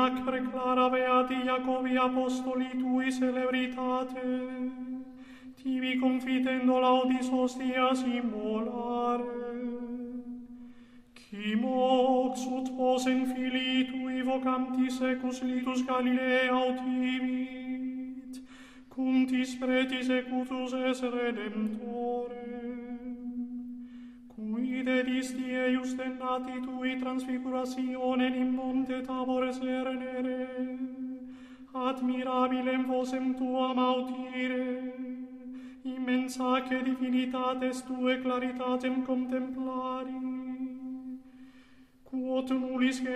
nacre clara beati Iacobi apostoli tui celebritate, tibi confitendo laudis hostias immolare. Qui mox ut posen filii tui vocanti secus litus Galilea autivit, cum tis pretis ecutus es Redemptore, cui dedisti eius dennati tui transfigurationem in monte Tabor cernere, admirabilem vosem tuam audire, immensaque divinitates tue claritatem contemplari, quod nullis